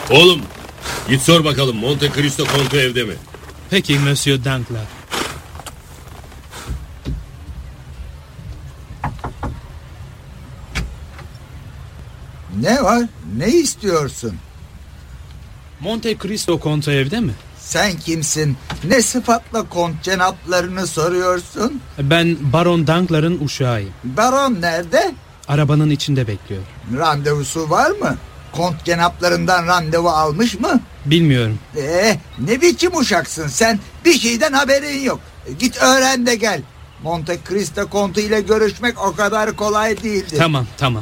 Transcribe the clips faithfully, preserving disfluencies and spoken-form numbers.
Oğlum, git sor bakalım Monte Cristo Kontu evde mi? Peki Monsieur Danglars. Ne var? Ne istiyorsun? Monte Cristo Kontu evde mi? Sen kimsin? Ne sıfatla kont cenaplarını soruyorsun? Ben Baron Danglars' uşağıyım. Baron nerede? Arabanın içinde bekliyor. Randevusu var mı? Kont cenaplarından randevu almış mı? Bilmiyorum. Ee, ne biçim uşaksın sen? Bir şeyden haberin yok. Git öğren de gel. Monte Cristo Kontu ile görüşmek o kadar kolay değildi. Tamam tamam.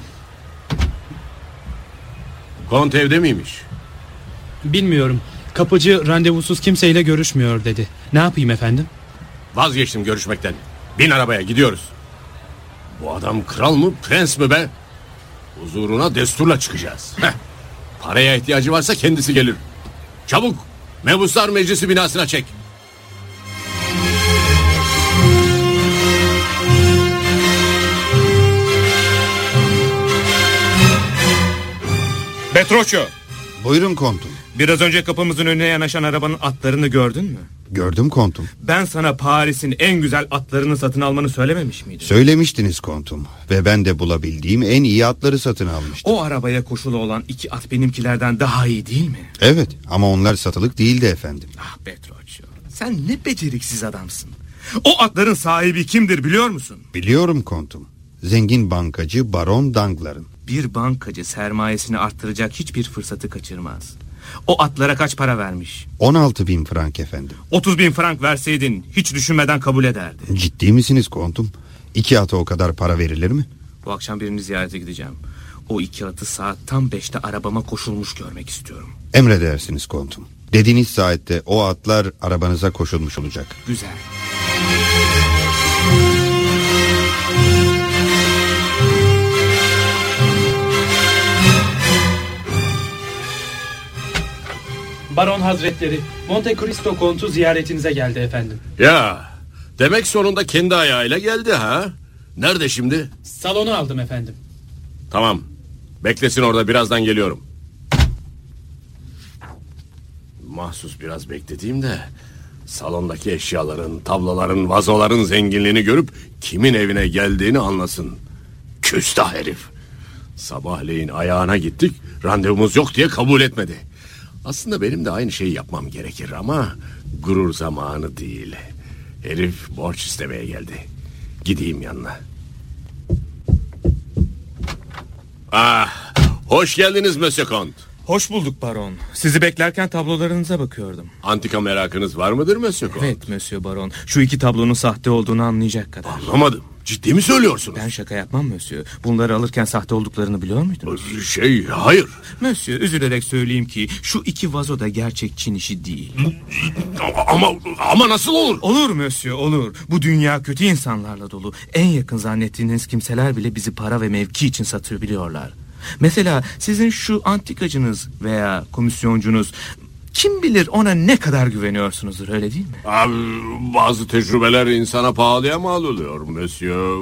Kont evde miymiş? Bilmiyorum. Kapıcı randevusuz kimseyle görüşmüyor dedi. Ne yapayım efendim? Vazgeçtim görüşmekten. Bin arabaya gidiyoruz. Bu adam kral mı prens mi be? Huzuruna desturla çıkacağız. Heh. Paraya ihtiyacı varsa kendisi gelir. Çabuk Mebuslar Meclisi binasına çek. Petrocho. Buyurun kontum. Biraz önce kapımızın önüne yanaşan arabanın atlarını gördün mü? Gördüm kontum. Ben sana Paris'in en güzel atlarını satın almanı söylememiş miydim? Söylemiştiniz kontum. Ve ben de bulabildiğim en iyi atları satın almıştım. O arabaya koşulu olan iki at benimkilerden daha iyi değil mi? Evet ama onlar satılık değildi efendim. Ah Petrocho, sen ne beceriksiz adamsın. O atların sahibi kimdir biliyor musun? Biliyorum kontum. Zengin bankacı Baron Danglars'. Bir bankacı sermayesini arttıracak hiçbir fırsatı kaçırmaz. O atlara kaç para vermiş? on altı bin frank efendim. otuz bin frank verseydin hiç düşünmeden kabul ederdi. Ciddi misiniz kontum? İki ata o kadar para verilir mi? Bu akşam birini ziyarete gideceğim. O iki atı saat tam beşte arabama koşulmuş görmek istiyorum. Emredersiniz kontum. Dediğiniz saatte o atlar arabanıza koşulmuş olacak. Güzel. Baron Hazretleri, Monte Cristo Kontu ziyaretinize geldi efendim. Ya demek sonunda kendi ayağıyla geldi ha? Nerede şimdi? Salonu aldım efendim. Tamam, beklesin orada, birazdan geliyorum. Mahsus biraz bekleteyim de salondaki eşyaların, tabloların, vazoların zenginliğini görüp kimin evine geldiğini anlasın. Küstah herif. Sabahleyin ayağına gittik, randevumuz yok diye kabul etmedi. Aslında benim de aynı şeyi yapmam gerekir ama gurur zamanı değil. Herif borç istemeye geldi. Gideyim yanına. Ah, hoş geldiniz Monsieur Comte. Hoş bulduk baron. Sizi beklerken tablolarınıza bakıyordum. Antika merakınız var mıdır Monsieur Comte? Evet Monsieur Baron. Şu iki tablonun sahte olduğunu anlayacak kadar. Anlamadım. Ciddi mi söylüyorsunuz? Ben şaka yapmam Monsieur. Bunları alırken sahte olduklarını biliyor muydunuz? Şey, hayır. Monsieur, üzülerek söyleyeyim ki şu iki vazo da gerçek Çin işi değil. Ama ama nasıl olur? Olur Monsieur, olur. Bu dünya kötü insanlarla dolu. En yakın zannettiğiniz kimseler bile bizi para ve mevki için satıyor biliyorlar. Mesela sizin şu antikacınız veya komisyoncunuz, kim bilir ona ne kadar güveniyorsunuzdur, öyle değil mi? Abi, bazı tecrübeler insana pahalıya mal oluyor Monsieur.